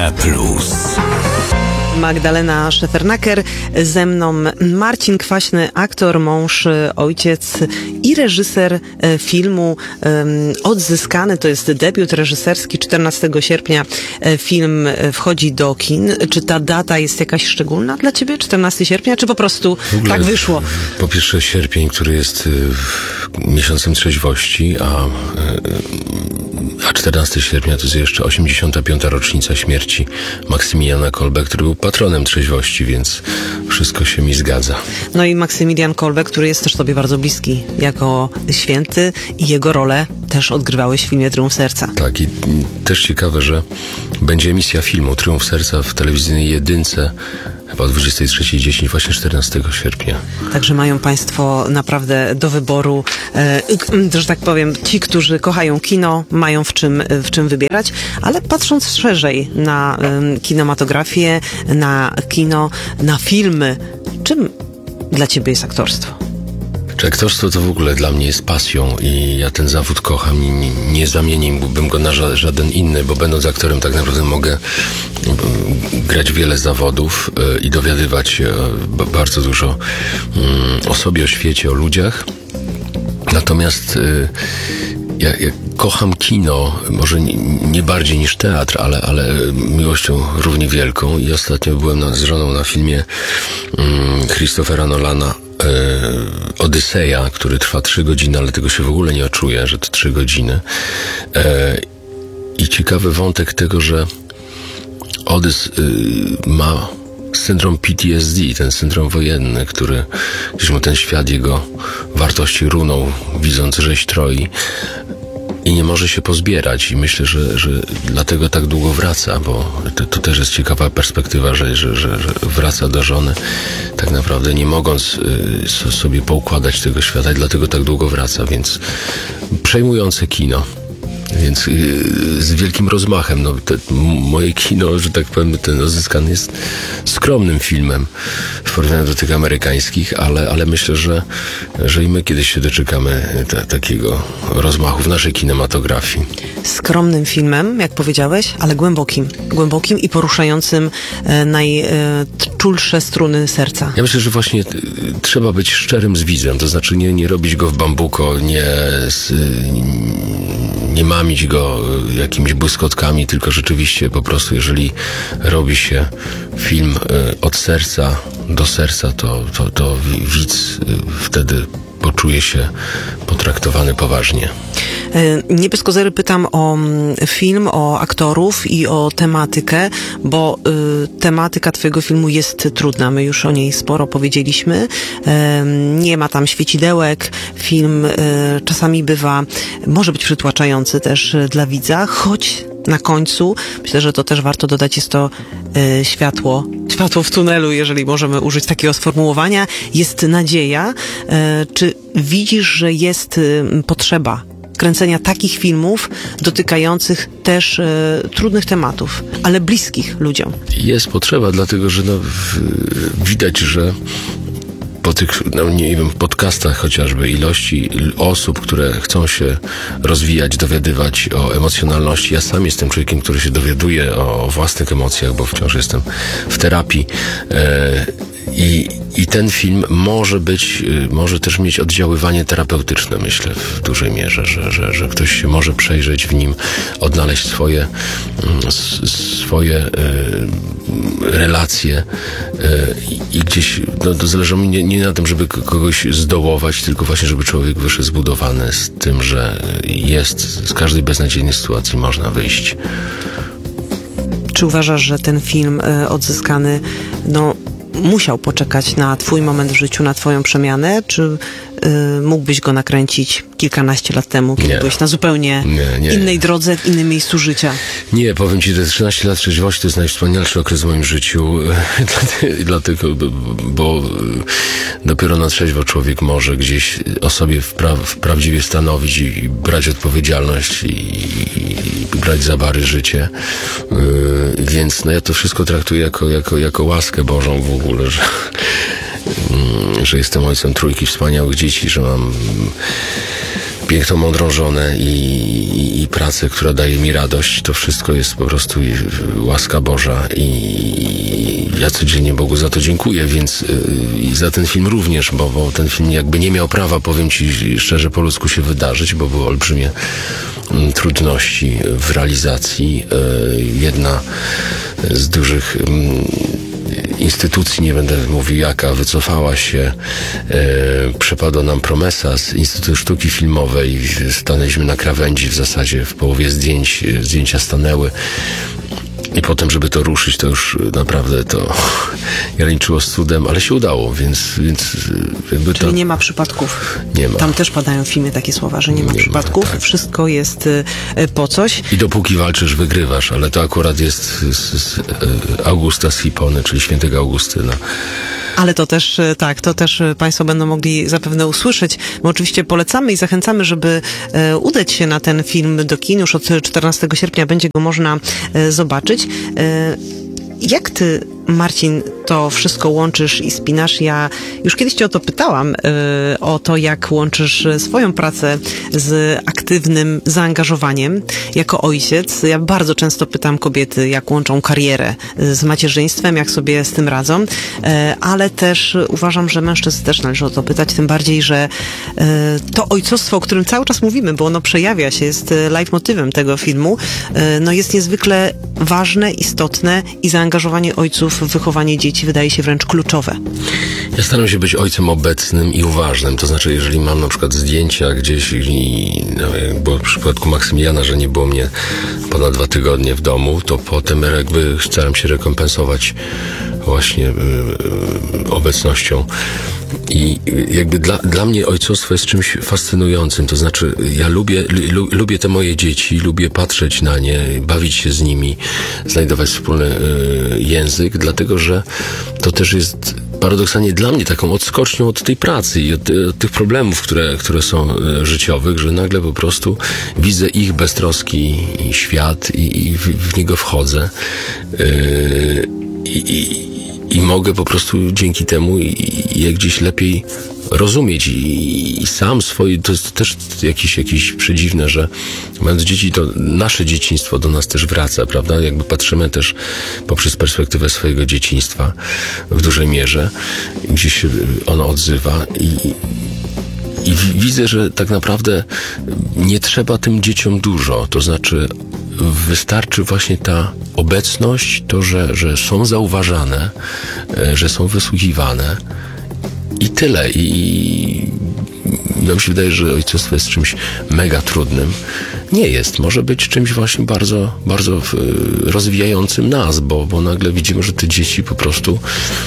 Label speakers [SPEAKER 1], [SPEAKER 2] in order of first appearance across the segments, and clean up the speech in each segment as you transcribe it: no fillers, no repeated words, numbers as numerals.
[SPEAKER 1] RMF Plus.
[SPEAKER 2] Magdalena Szefernaker, ze mną Marcin Kwaśny, aktor, mąż, ojciec i reżyser filmu Odzyskany. To jest debiut reżyserski. 14 sierpnia film wchodzi do kin. Czy ta data jest jakaś szczególna dla ciebie? 14 sierpnia? Czy po prostu tak wyszło?
[SPEAKER 3] Po pierwsze sierpień, który jest miesiącem trzeźwości, a 14 sierpnia to jest jeszcze 85. rocznica śmierci Maksymiliana Kolbe, który był patronem trzeźwości, więc wszystko się mi zgadza.
[SPEAKER 2] No i Maksymilian Kolbe, który jest też tobie bardzo bliski jako święty i jego rolę też odgrywałeś w filmie Triumf Serca.
[SPEAKER 3] Tak, i też ciekawe, że będzie emisja filmu Triumf Serca w telewizyjnej jedynce chyba o 23:10, właśnie 14 sierpnia.
[SPEAKER 2] Także mają państwo naprawdę do wyboru, że tak powiem, ci, którzy kochają kino, mają w czym wybierać, ale patrząc szerzej na kinematografię, na kino, na filmy, czym dla ciebie jest aktorstwo?
[SPEAKER 3] Aktorstwo to w ogóle dla mnie jest pasją i ja ten zawód kocham i nie zamieniłbym go na żaden inny, bo będąc aktorem tak naprawdę mogę grać wiele zawodów i dowiadywać się bardzo dużo o sobie, o świecie, o ludziach. Natomiast ja kocham kino, może nie bardziej niż teatr, ale miłością równie wielką i ostatnio byłem z żoną na filmie Christophera Nolana Odyseja, który trwa 3 godziny, ale tego się w ogóle nie odczuje, że to 3 godziny. I ciekawy wątek tego, że Odys ma syndrom PTSD, ten syndrom wojenny, który gdzieś mu ten świat, jego wartości runął, widząc rzeź Troi. I nie może się pozbierać i myślę, że dlatego tak długo wraca, bo to też jest ciekawa perspektywa, że wraca do żony tak naprawdę nie mogąc sobie poukładać tego świata i dlatego tak długo wraca, więc przejmujące kino. Więc z wielkim rozmachem. No, moje kino, że tak powiem, ten Odzyskany jest skromnym filmem w porównaniu do tych amerykańskich, ale myślę, że i my kiedyś się doczekamy takiego rozmachu w naszej kinematografii. Skromnym
[SPEAKER 2] filmem, jak powiedziałeś, ale głębokim i poruszającym najczulsze struny serca.
[SPEAKER 3] Ja myślę, że właśnie trzeba być szczerym z widzem, to znaczy nie robić go w bambuko, nie mamić go jakimiś błyskotkami, tylko rzeczywiście po prostu, jeżeli robi się film od serca do serca, to widz wtedy poczuje się potraktowany poważnie.
[SPEAKER 2] Nie bez kozery pytam o film, o aktorów i o tematykę, bo tematyka twojego filmu jest trudna. My już o niej sporo powiedzieliśmy. Nie ma tam świecidełek. Film czasami może być przytłaczający też dla widza, choć na końcu, myślę, że to też warto dodać, jest to światło w tunelu, jeżeli możemy użyć takiego sformułowania. Jest nadzieja. Czy widzisz, że jest potrzeba kręcenia takich filmów dotykających też trudnych tematów, ale bliskich ludziom?
[SPEAKER 3] Jest potrzeba, dlatego że widać, że po tych, podcastach chociażby, ilości osób, które chcą się rozwijać, dowiadywać o emocjonalności. Ja sam jestem człowiekiem, który się dowiaduje o własnych emocjach, bo wciąż jestem w terapii. I ten film może też mieć oddziaływanie terapeutyczne, myślę, w dużej mierze, że ktoś się może przejrzeć w nim, odnaleźć swoje relacje i gdzieś, zależy mi nie na tym, żeby kogoś zdołować, tylko właśnie, żeby człowiek wyszedł zbudowany z tym, że z każdej beznadziejnej sytuacji można wyjść.
[SPEAKER 2] Czy uważasz, że ten film Odzyskany, musiał poczekać na twój moment w życiu, na twoją przemianę, czy mógłbyś go nakręcić kilkanaście lat temu, kiedy byłeś na zupełnie innej drodze, w innym miejscu życia?
[SPEAKER 3] Nie, powiem ci, że 13 lat trzeźwości to jest najwspanialszy okres w moim życiu, dlatego, bo dopiero na trzeźwo człowiek może gdzieś o sobie prawdziwie stanowić i brać odpowiedzialność i brać za bary życie. Więc ja to wszystko traktuję jako łaskę Bożą w ogóle, że jestem ojcem 3 wspaniałych dzieci, że mam piękną, mądrą żonę i pracę, która daje mi radość. To wszystko jest po prostu łaska Boża i ja codziennie Bogu za to dziękuję, więc i za ten film również, bo ten film jakby nie miał prawa, powiem ci szczerze, po ludzku się wydarzyć, bo były olbrzymie trudności w realizacji. Jedna z dużych instytucji, nie będę mówił jaka, wycofała się, przepadła nam promesa z Instytutu Sztuki Filmowej, stanęliśmy na krawędzi w zasadzie, w połowie zdjęcia stanęły i potem, żeby to ruszyć, to już naprawdę to graniczyło z cudem, ale się udało, więc jakby
[SPEAKER 2] Czyli nie ma przypadków.
[SPEAKER 3] Nie ma.
[SPEAKER 2] Tam też padają w filmie takie słowa, że nie ma przypadków, tak. Wszystko jest po coś.
[SPEAKER 3] I dopóki walczysz, wygrywasz, ale to akurat jest z Augusta z Hipony, czyli świętego Augustyna.
[SPEAKER 2] Ale to też, tak, to też Państwo będą mogli zapewne usłyszeć. My oczywiście polecamy i zachęcamy, żeby udać się na ten film do kin. Już od 14 sierpnia będzie go można zobaczyć. Jak ty, Marcin, to wszystko łączysz i spinasz? Ja już kiedyś cię o to pytałam, o to, jak łączysz swoją pracę z aktywnym zaangażowaniem jako ojciec. Ja bardzo często pytam kobiety, jak łączą karierę z macierzyństwem, jak sobie z tym radzą, ale też uważam, że mężczyzn też należy o to pytać, tym bardziej, że to ojcostwo, o którym cały czas mówimy, bo ono przejawia się, jest leitmotywem tego filmu, no jest niezwykle ważne, istotne i zaangażowanie ojców w wychowanie dzieci wydaje się wręcz kluczowe.
[SPEAKER 3] Ja staram się być ojcem obecnym i uważnym, to znaczy jeżeli mam na przykład zdjęcia gdzieś jak było w przypadku Maksymiliana, że nie było mnie ponad 2 tygodnie w domu, to potem jakby staram się rekompensować właśnie obecnością. I jakby dla mnie ojcostwo jest czymś fascynującym, to znaczy ja lubię te moje dzieci, lubię patrzeć na nie, bawić się z nimi, znajdować wspólny język, dlatego że to też jest paradoksalnie dla mnie taką odskocznią od tej pracy i od tych problemów, które są życiowych, że nagle po prostu widzę ich beztroski świat i w niego wchodzę i mogę po prostu dzięki temu je gdzieś lepiej rozumieć i sam swoje, to jest też jakieś przedziwne, że mając dzieci, to nasze dzieciństwo do nas też wraca, prawda? Jakby patrzymy też poprzez perspektywę swojego dzieciństwa w dużej mierze, gdzieś się ono odzywa i widzę, że tak naprawdę nie trzeba tym dzieciom dużo, to znaczy wystarczy właśnie ta obecność, to, że są zauważane, że są wysłuchiwane i tyle. I nam się wydaje, że ojcostwo jest czymś mega trudnym. Nie jest. Może być czymś właśnie bardzo, bardzo rozwijającym nas, bo nagle widzimy, że te dzieci po prostu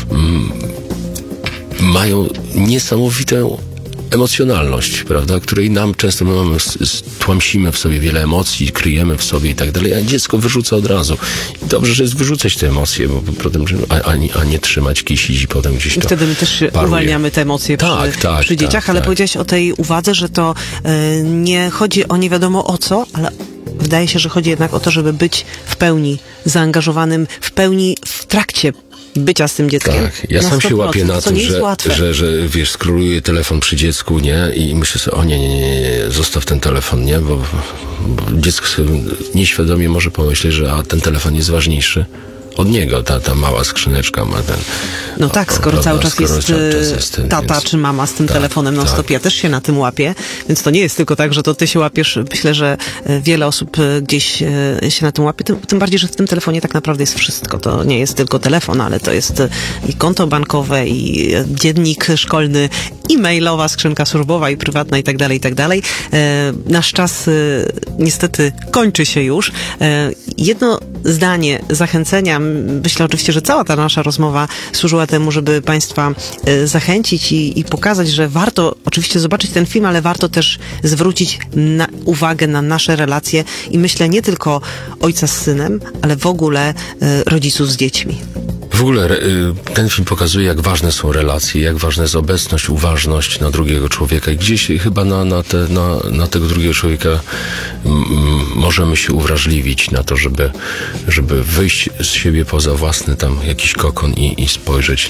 [SPEAKER 3] mają niesamowitą emocjonalność, prawda, której nam często my mamy, tłamsimy w sobie wiele emocji, kryjemy w sobie i tak dalej, a dziecko wyrzuca od razu. I dobrze, że jest wyrzucać te emocje, bo potem, a nie trzymać, kisić i potem gdzieś to.
[SPEAKER 2] I wtedy my też uwalniamy te emocje przy dzieciach, ale powiedziałeś o tej uwadze, że to nie chodzi o nie wiadomo o co, ale wydaje się, że chodzi jednak o to, żeby być w pełni zaangażowawanym, w pełni w trakcie bycia z tym dzieckiem. Tak,
[SPEAKER 3] ja sam się łapię na tym, że wiesz, skroluję telefon przy dziecku, nie? I myślę sobie, o nie, zostaw ten telefon, nie? Bo dziecko sobie nieświadomie może pomyśleć, że ten telefon jest ważniejszy od niego, ta mała skrzyneczka ma ten...
[SPEAKER 2] No tak, skoro cały czas jest ten, tata więc, czy mama z tym telefonem non stop, ja też się na tym łapię, więc to nie jest tylko tak, że to ty się łapiesz. Myślę, że wiele osób gdzieś się na tym łapie, tym bardziej, że w tym telefonie tak naprawdę jest wszystko. To nie jest tylko telefon, ale to jest i konto bankowe, i dziennik szkolny, i mailowa skrzynka służbowa, i prywatna, i tak dalej, i tak dalej. Nasz czas niestety kończy się już. Jedno zdanie zachęcenia. Myślę oczywiście, że cała ta nasza rozmowa służyła temu, żeby Państwa zachęcić i pokazać, że warto oczywiście zobaczyć ten film, ale warto też zwrócić uwagę na nasze relacje i myślę nie tylko ojca z synem, ale w ogóle rodziców z dziećmi.
[SPEAKER 3] W ogóle ten film pokazuje, jak ważne są relacje, jak ważna jest obecność, uważność na drugiego człowieka i gdzieś chyba na tego drugiego człowieka możemy się uwrażliwić na to, żeby wyjść z siebie poza własny tam jakiś kokon i spojrzeć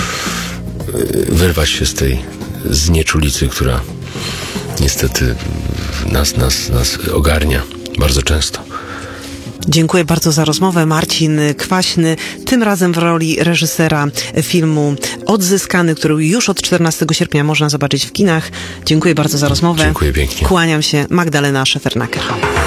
[SPEAKER 3] wyrwać się z tej znieczulicy, która niestety nas ogarnia bardzo często.
[SPEAKER 2] Dziękuję bardzo za rozmowę. Marcin Kwaśny, tym razem w roli reżysera filmu Odzyskany, który już od 14 sierpnia można zobaczyć w kinach. Dziękuję bardzo za rozmowę.
[SPEAKER 3] Dziękuję pięknie.
[SPEAKER 2] Kłaniam się. Magdalena Szefernaker.